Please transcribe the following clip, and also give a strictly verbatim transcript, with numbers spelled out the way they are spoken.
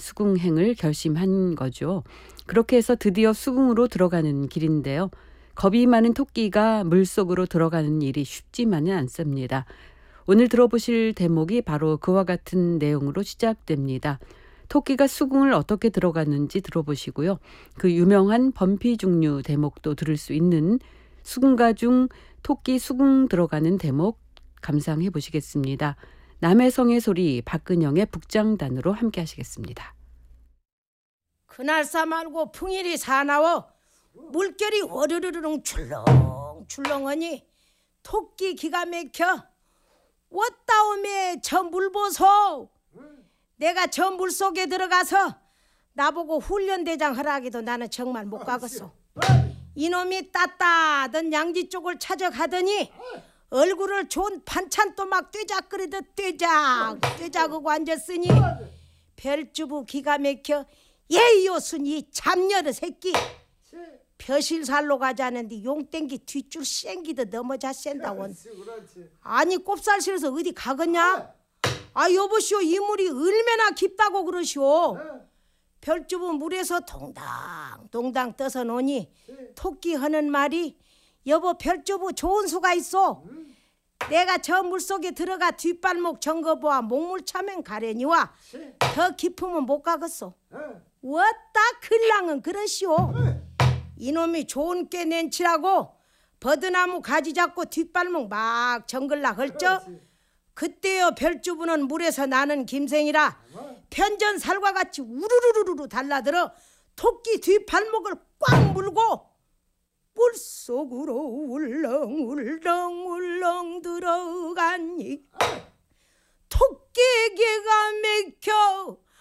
수궁행을 결심한 거죠. 그렇게 해서 드디어 수궁으로 들어가는 길인데요. 겁이 많은 토끼가 물속으로 들어가는 일이 쉽지만은 않습니다. 오늘 들어보실 대목이 바로 그와 같은 내용으로 시작됩니다. 토끼가 수궁을 어떻게 들어갔는지 들어보시고요. 그 유명한 범피중류 대목도 들을 수 있는 수궁가 중 토끼 수궁 들어가는 대목 감상해 보시겠습니다. 남해성의 소리 박근영의 북장단으로 함께 하시겠습니다. 그날 싸말고 풍일이 사나워 물결이 워르르르릉 출렁출렁하니 토끼 기가 막혀 왔다오메 저 물 보소. 내가 저 물속에 들어가서 나보고 훈련대장 하라기도 나는 정말 못 가겠소. 이놈이 따따던 양지 쪽을 찾아가더니 얼굴을 좋은 반찬도 막 떼작거리듯 떼작 떼작하고 앉았으니 별주부 기가 막혀 예요순 이 잡녀의 새끼 벼실살로 가자는데 용땡기 뒷줄 쌩기듯 넘어자 샌다원. 아니 꼽살 실어서 어디 가겠냐? 아 여보시오 이 물이 얼마나 깊다고 그러시오. 별주부 물에서 동당 동당 떠서 노니 토끼 하는 말이 여보 별주부 좋은 수가 있어. 내가 저 물속에 들어가 뒷발목 정거보아 목물 차면 가려니와 더 깊으면 못 가겠소. 왔다 글랑은 그러시오. 이놈이 좋은 게 낸치라고 버드나무 가지 잡고 뒷발목 막 정글라 헐쩍. 그때요 별주부는 물에서 나는 김생이라 편전살과 같이 우르르르르 달라들어 토끼 뒷발목을 꽉 물고 물속으로 울렁울렁울렁 들어가니 토끼 기가 막혀